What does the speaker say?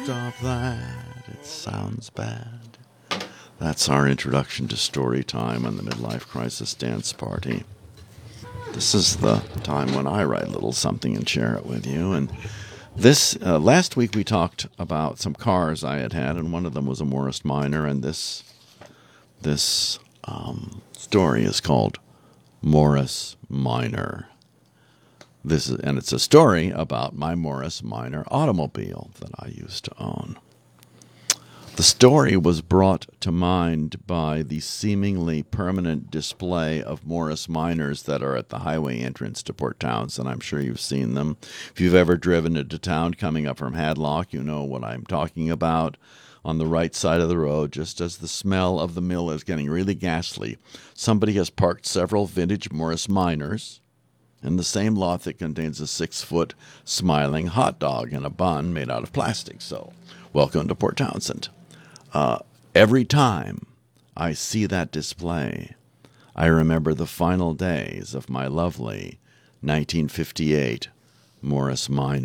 Stop that. It sounds bad. That's our introduction to story time on the Midlife Crisis Dance Party. This is the time when I write a little something and share it with you. And this last week we talked about some cars I had, and one of them was a Morris Minor. And this story is called Morris Minor. It's a story about my Morris Minor automobile that I used to own. The story was brought to mind by the seemingly permanent display of Morris Minors that are at the highway entrance to Port Townsend. I'm sure you've seen them. If you've ever driven into town coming up from Hadlock, you know what I'm talking about. On the right side of the road, just as the smell of the mill is getting really ghastly, somebody has parked several vintage Morris Minors in the same lot that contains a 6-foot smiling hot dog and a bun made out of plastic. So, welcome to Port Townsend. Every time I see that display, I remember the final days of my lovely 1958 Morris Minor.